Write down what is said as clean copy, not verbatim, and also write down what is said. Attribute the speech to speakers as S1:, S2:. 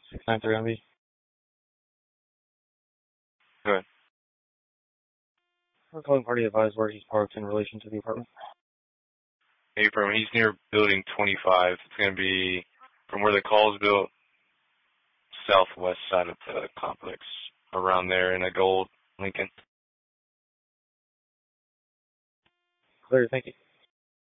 S1: 693 MB.
S2: Go ahead.
S1: We're calling party advised where he's parked in relation to the apartment.
S2: Abram, he's near building 25. It's going to be from where the call is built, southwest side of the complex, around there in a gold Lincoln.
S1: Clear, thank you.